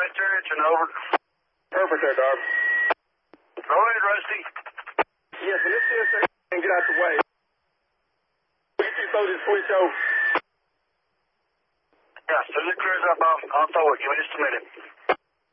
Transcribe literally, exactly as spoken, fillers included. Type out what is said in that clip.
right turn engine, over. Perfect there, Darby. Go ahead, Rusty. Yes, and let's see if they can get out the way. You can throw this switch over. Yeah, as soon as it clears up, I'll, I'll throw it. Give me just a minute.